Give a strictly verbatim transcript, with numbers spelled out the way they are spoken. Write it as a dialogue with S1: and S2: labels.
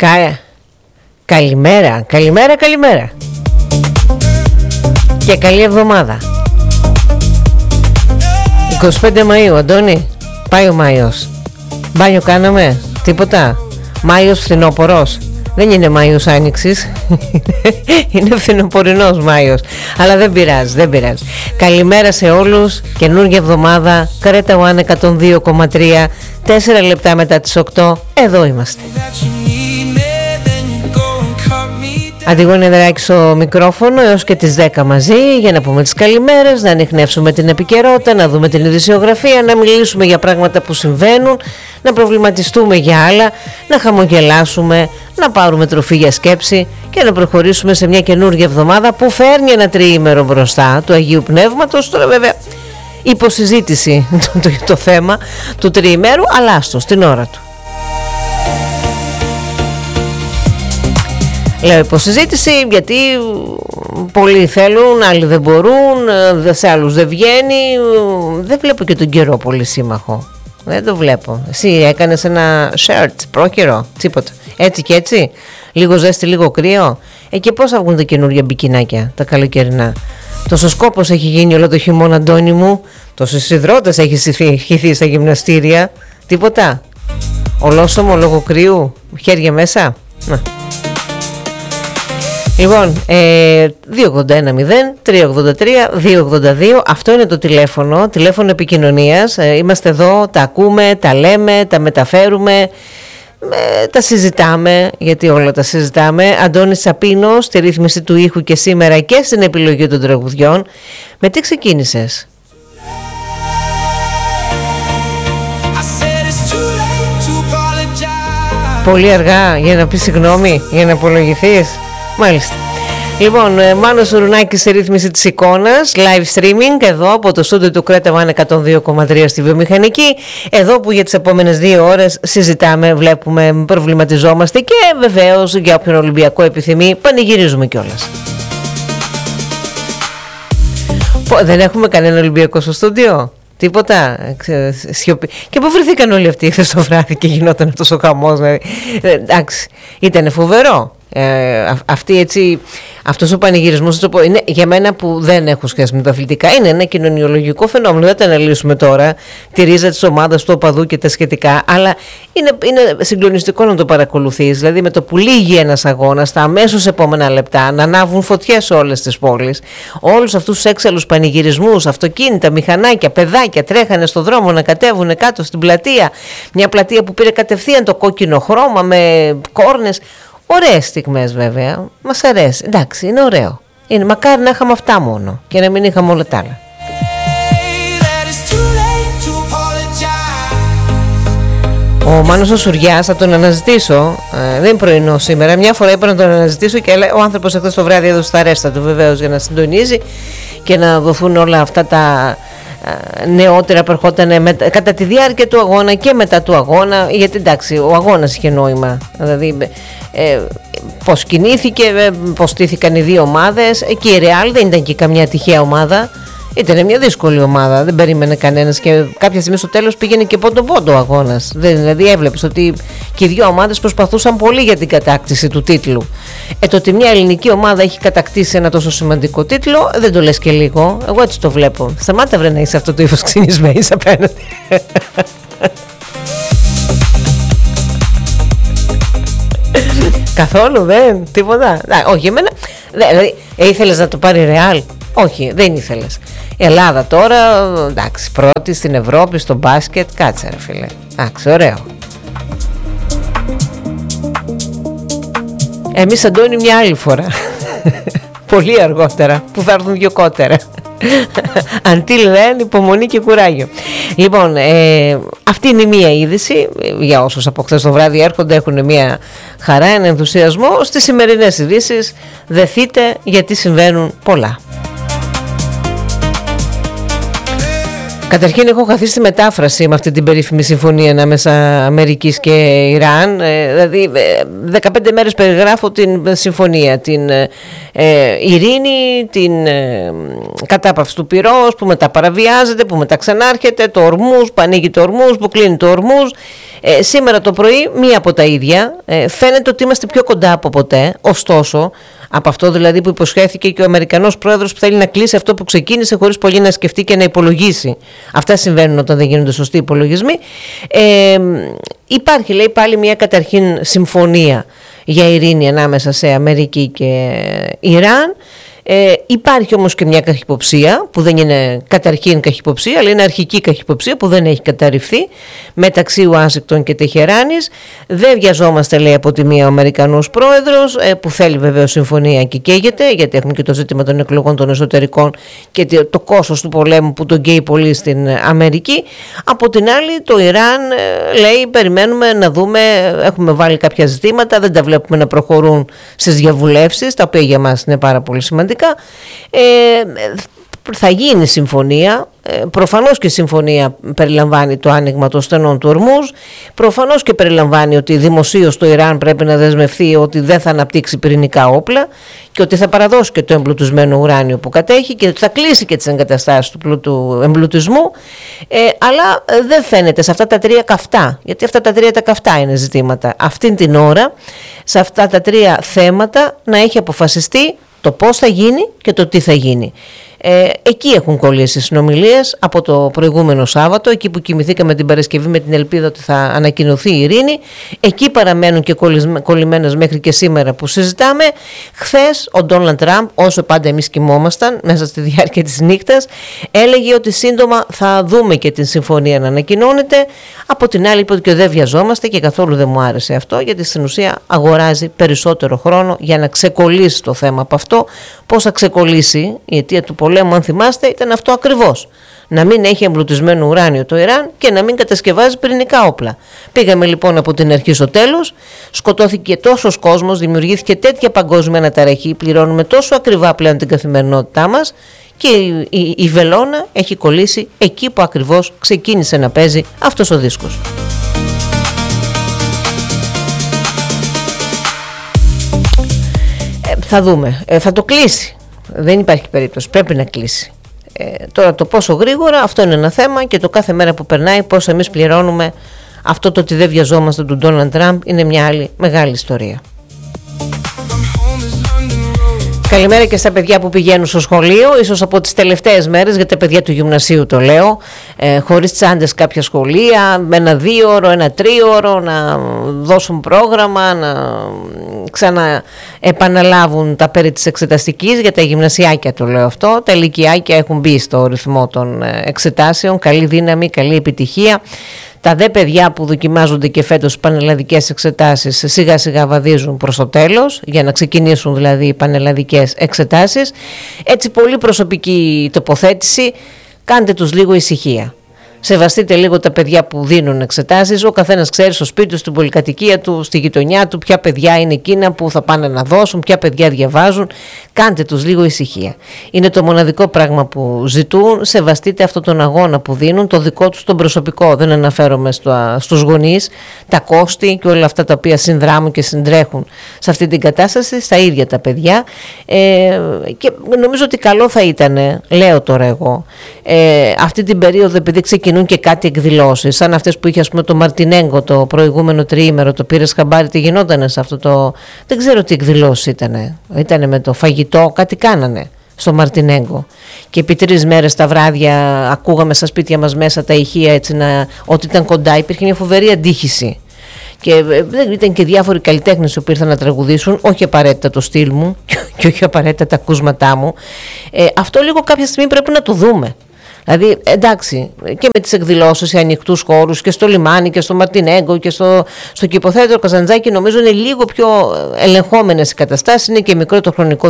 S1: Κα... Καλημέρα, καλημέρα, καλημέρα. Και καλή εβδομάδα. είκοσι πέντε Μαΐου, Αντώνη. Πάει ο Μάιος. Μπάνιο κάναμε, τίποτα. Μάιος φθινόπορος. Δεν είναι Μάιος Άνοιξης. Είναι φθινοπορεινός Μάιος. Αλλά δεν πειράζει, δεν πειράζει. Καλημέρα σε όλους. Καινούργια εβδομάδα. Κρέτα One εκατόν δύο κόμμα τρία. Τέσσερα λεπτά μετά τις οκτώ. Εδώ είμαστε. Αντιγόνη Δράκη στο μικρόφωνο έως και τις δέκα μαζί για να πούμε τις καλημέρες, να ανιχνεύσουμε την επικαιρότητα, να δούμε την ειδησιογραφία, να μιλήσουμε για πράγματα που συμβαίνουν, να προβληματιστούμε για άλλα, να χαμογελάσουμε, να πάρουμε τροφή για σκέψη και να προχωρήσουμε σε μια καινούργια εβδομάδα που φέρνει ένα τριήμερο μπροστά του Αγίου Πνεύματος. Τώρα βέβαια υποσυζήτηση το, το, το θέμα του τριήμερου, αλλά άστο στην ώρα του. Λέω υποσυζήτηση γιατί πολλοί θέλουν, άλλοι δεν μπορούν, σε άλλους δεν βγαίνει. Δεν βλέπω και τον καιρό πολύ σύμμαχο. Δεν το βλέπω. Εσύ έκανες ένα shirt πρόκαιρο, τίποτα. Έτσι και έτσι, λίγο ζέστη, λίγο κρύο. Ε, και πώς θα βγουν τα καινούργια μπικινάκια, τα καλοκαιρινά. Τόσος κόπος έχει γίνει όλο το χειμώνα, Αντώνη μου. Τόσες υδρότες έχει χυθεί στα γυμναστήρια. Τίποτα. Ολόσωμο λόγω κρύου, χέρια μέσα. Να. Λοιπόν, ε, δύο ογδόντα ένα μηδέν τρία ογδόντα τρία δύο ογδόντα δύο, αυτό είναι το τηλέφωνο, τηλέφωνο επικοινωνίας. ε, Είμαστε εδώ, τα ακούμε, τα λέμε, τα μεταφέρουμε, ε, τα συζητάμε, γιατί όλα τα συζητάμε. Αντώνης Σαπίνος στη ρύθμιση του ήχου και σήμερα και στην επιλογή των τραγουδιών. Με τι ξεκίνησες? Πολύ αργά για να πεις συγγνώμη, για να απολογηθείς. Μάλιστα. Λοιπόν, Μάνος Ουρουνάκης σε ρύθμιση της εικόνας, live streaming εδώ από το στούντιο του Κρέτα One εκατόν δύο κόμμα τρία στη βιομηχανική. Εδώ που για τις επόμενες δύο ώρες συζητάμε, βλέπουμε, προβληματιζόμαστε και βεβαίως για όποιον Ολυμπιακό επιθυμεί πανηγυρίζουμε κιόλας. Δεν έχουμε κανένα Ολυμπιακό στο στούντιο. Τίποτα, σιωπή. Και πού βρεθήκαν όλοι αυτοί χθες το βράδυ και γινόταν αυτός ο χαμός? Δηλαδή. Εντάξει, ήταν φοβερό. Ε, α, αυτή έτσι, αυτός ο πανηγυρισμός το πω, είναι, για μένα που δεν έχω σχέση με τα αθλητικά, είναι ένα κοινωνιολογικό φαινόμενο. Δεν τα αναλύσουμε τώρα τη ρίζα της ομάδας, του οπαδού και τα σχετικά, αλλά είναι, είναι συγκλονιστικό να το παρακολουθείς. Δηλαδή με το που λύγει ένας αγώνας, τα αμέσως επόμενα λεπτά να ανάβουν φωτιές σε όλες τις πόλεις, όλους αυτούς τους έξαλλους πανηγυρισμούς, αυτοκίνητα, μηχανάκια, παιδάκια τρέχανε στο δρόμο να κατέβουν κάτω στην πλατεία, μια πλατεία που πήρε κατευθείαν το κόκκινο χρώμα με κόρνες. Ωραίες στιγμές βέβαια, μας αρέσει, εντάξει, είναι ωραίο. Είναι, μακάρι να είχαμε αυτά μόνο και να μην είχαμε όλα τα άλλα. Ο Μάνος ο Σουριάς, θα τον αναζητήσω, ε, δεν είναι πρωινό σήμερα. Μια φορά είπα να τον αναζητήσω και ο άνθρωπος εχθές το βράδυ έδωσε τα ρέστα του βεβαίως για να συντονίζει και να δοθούν όλα αυτά τα νεότερα που ερχόταν με, κατά τη διάρκεια του αγώνα και μετά του αγώνα, γιατί εντάξει ο αγώνας είχε νόημα, δηλαδή ε, πως κινήθηκε, ε, πως στήθηκαν οι δύο ομάδες και η Real δεν ήταν και καμιά τυχαία ομάδα, ήταν μια δύσκολη ομάδα, δεν περίμενε κανένας και κάποια στιγμή στο τέλος πήγαινε και πόντο πόντο ο αγώνας, δηλαδή έβλεπες ότι και οι δύο ομάδες προσπαθούσαν πολύ για την κατάκτηση του τίτλου. Ε, το ότι μια ελληνική ομάδα έχει κατακτήσει ένα τόσο σημαντικό τίτλο δεν το λες και λίγο, εγώ έτσι το βλέπω. Σταμάτα βρε να είσαι αυτό το ύφος ξυνισμένης απέναντι. Καθόλου δεν, τίποτα. Α, όχι εμένα, δηλαδή ε, ήθελες να το πάρει Real? Όχι, δεν ήθελες. Η Ελλάδα τώρα, εντάξει, πρώτη στην Ευρώπη στο μπάσκετ, κάτσε ρε φίλε, εντάξει, ωραίο. Εμείς, Αντώνη, μια άλλη φορά. Πολύ αργότερα, που θα έρθουν δυο κότερα. Until then, υπομονή και κουράγιο. Λοιπόν, ε, αυτή είναι μία είδηση. Για όσους από χθες το βράδυ έρχονται, έχουν μία χαρά, ένα ενθουσιασμό. Στις σημερινές ειδήσεις δεθείτε, γιατί συμβαίνουν πολλά. Καταρχήν έχω χαθεί στη μετάφραση με αυτή την περίφημη συμφωνία ανάμεσα Αμερικής και Ιράν. Ε, δηλαδή δεκαπέντε μέρες περιγράφω την συμφωνία, την ε, ειρήνη, την ε, κατάπαυση του πυρός που μετά παραβιάζεται, που μετά ξανάρχεται, το Ορμούζ, που ανοίγει το Ορμούζ, που κλείνει το Ορμούζ. Ε, σήμερα το πρωί μία από τα ίδια. Ε, φαίνεται ότι είμαστε πιο κοντά από ποτέ, ωστόσο από αυτό δηλαδή που υποσχέθηκε και ο Αμερικανός πρόεδρος που θέλει να κλείσει αυτό που ξεκίνησε χωρίς πολύ να σκεφτεί και να υπολογίσει. Αυτά συμβαίνουν όταν δεν γίνονται σωστοί υπολογισμοί. Ε, υπάρχει λέει πάλι μια καταρχήν συμφωνία για ειρήνη ανάμεσα σε Αμερική και Ιράν. Ε, υπάρχει όμως και μια καχυποψία που δεν είναι καταρχήν καχυποψία, αλλά είναι αρχική καχυποψία που δεν έχει καταρριφθεί μεταξύ Ουάσιγκτον και Τεχεράνης. Δεν βιαζόμαστε, λέει, από τη μία ο Αμερικανός πρόεδρος, ε, που θέλει βεβαίως συμφωνία και καίγεται, γιατί έχουν και το ζήτημα των εκλογών των εσωτερικών και το κόστος του πολέμου που τον καίει πολύ στην Αμερική. Από την άλλη, το Ιράν ε, λέει περιμένουμε να δούμε, έχουμε βάλει κάποια ζητήματα, δεν τα βλέπουμε να προχωρούν στις διαβουλεύσεις, τα οποία για μας είναι πάρα πολύ σημαντικά. Ε, θα γίνει συμφωνία, ε, προφανώς και η συμφωνία περιλαμβάνει το άνοιγμα των στενών του Ορμούζ, προφανώς και περιλαμβάνει ότι δημοσίως το Ιράν πρέπει να δεσμευθεί ότι δεν θα αναπτύξει πυρηνικά όπλα και ότι θα παραδώσει και το εμπλουτισμένο ουράνιο που κατέχει και ότι θα κλείσει και τις εγκαταστάσεις του πλούτου εμπλουτισμού, ε, αλλά ε, δεν φαίνεται σε αυτά τα τρία καυτά, γιατί αυτά τα τρία τα καυτά είναι ζητήματα αυτήν την ώρα, σε αυτά τα τρία θέματα να έχει αποφασιστεί το πώς θα γίνει και το τι θα γίνει. Ε, εκεί έχουν κολλήσει συνομιλίες από το προηγούμενο Σάββατο, εκεί που κοιμηθήκαμε την Παρασκευή με την ελπίδα ότι θα ανακοινωθεί η ειρήνη. Εκεί παραμένουν και κολλημένες μέχρι και σήμερα που συζητάμε. Χθες ο Ντόναλντ Τραμπ, όσο πάντα εμείς κοιμόμασταν μέσα στη διάρκεια της νύχτας, έλεγε ότι σύντομα θα δούμε και την συμφωνία να ανακοινώνεται. Από την άλλη είπε ότι δεν βιαζόμαστε και καθόλου δεν μου άρεσε αυτό, γιατί στην ουσία αγοράζει περισσότερο χρόνο για να ξεκολλήσει το θέμα από αυτό. Πώς θα ξεκολλήσει, η αιτία του πολέμου, αν θυμάστε, ήταν αυτό ακριβώς. Να μην έχει εμπλουτισμένο ουράνιο το Ιράν και να μην κατασκευάζει πυρηνικά όπλα. Πήγαμε λοιπόν από την αρχή στο τέλος, σκοτώθηκε τόσος κόσμος, δημιουργήθηκε τέτοια παγκόσμια αναταραχή, πληρώνουμε τόσο ακριβά πλέον την καθημερινότητά μας και η, η, η βελόνα έχει κολλήσει εκεί που ακριβώς ξεκίνησε να παίζει αυτός ο δίσκος. Ε, θα δούμε. Ε, θα το κλείσει. Δεν υπάρχει περίπτωση. Πρέπει να κλείσει. Ε, τώρα το πόσο γρήγορα, αυτό είναι ένα θέμα και το κάθε μέρα που περνάει πώς εμείς πληρώνουμε αυτό το ότι δεν βιαζόμαστε του Ντόναλντ Τραμπ είναι μια άλλη μεγάλη ιστορία. Καλημέρα και στα παιδιά που πηγαίνουν στο σχολείο, ίσως από τις τελευταίες μέρες, για τα παιδιά του γυμνασίου το λέω, ε, χωρίς τσάντες κάποια σχολεία, με ένα δίωρο, ένα τρίωρο, να δώσουν πρόγραμμα, να ξαναεπαναλάβουν τα περί της εξεταστικής, για τα γυμνασιάκια το λέω αυτό. Τα ηλικιάκια έχουν μπει στο ρυθμό των εξετάσεων, καλή δύναμη, καλή επιτυχία. Τα δε παιδιά που δοκιμάζονται και φέτος πανελλαδικές εξετάσεις σιγά σιγά βαδίζουν προς το τέλος, για να ξεκινήσουν δηλαδή οι πανελλαδικές εξετάσεις. Έτσι, πολύ προσωπική τοποθέτηση, κάντε τους λίγο ησυχία. Σεβαστείτε λίγο τα παιδιά που δίνουν εξετάσεις. Ο καθένας ξέρει στο σπίτι του, στην πολυκατοικία του, στη γειτονιά του, ποια παιδιά είναι εκείνα που θα πάνε να δώσουν, ποια παιδιά διαβάζουν. Κάντε τους λίγο ησυχία. Είναι το μοναδικό πράγμα που ζητούν. Σεβαστείτε αυτόν τον αγώνα που δίνουν, το δικό τους τον προσωπικό. Δεν αναφέρομαι στο, στους γονείς, τα κόστη και όλα αυτά τα οποία συνδράμουν και συντρέχουν σε αυτή την κατάσταση, στα ίδια τα παιδιά. Ε, και νομίζω ότι καλό θα ήταν, λέω τώρα εγώ, ε, αυτή την περίοδο, επειδή ξεκινούν και κάτι εκδηλώσεις, σαν αυτές που είχε ας πούμε το Μαρτινέγκο το προηγούμενο τριήμερο, το πήρες χαμπάρι τι γινότανε σε αυτό το, δεν ξέρω τι εκδηλώσεις ήτανε, ήτανε με το φαγητό, κάτι κάνανε στο Μαρτινέγκο και επί τρεις μέρες τα βράδια ακούγαμε στα σπίτια μας μέσα τα ηχεία έτσι να, ότι ήταν κοντά, υπήρχε μια φοβερή αντίχηση. Και ήταν και διάφοροι καλλιτέχνες που ήρθαν να τραγουδήσουν, όχι απαραίτητα το στυλ μου και όχι απαραίτητα τα ακούσματά μου. Ε, αυτό λίγο κάποια στιγμή πρέπει να το δούμε. Δηλαδή, εντάξει, και με τις εκδηλώσεις σε ανοιχτούς χώρους και στο λιμάνι και στο Μαρτινέγκο και στο, στο Κηποθέατρο Καζαντζάκη, νομίζω είναι λίγο πιο ελεγχόμενες οι καταστάσεις, είναι και μικρό το χρονικό